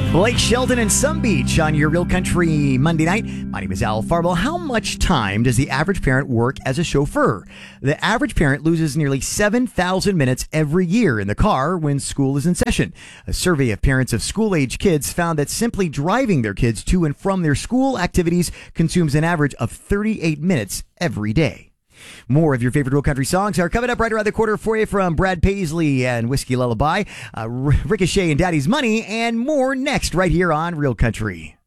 Blake Shelton and Some Beach on your Real Country Monday night. My name is Al Farwell. How much time does the average parent work as a chauffeur? The average parent loses nearly 7,000 minutes every year in the car when school is in session. A survey of parents of school-age kids found that simply driving their kids to and from their school activities consumes an average of 38 minutes every day. More of your favorite Real Country songs are coming up right around the corner for you from Brad Paisley and Whiskey Lullaby, Ricochet and Daddy's Money, and more next right here on Real Country.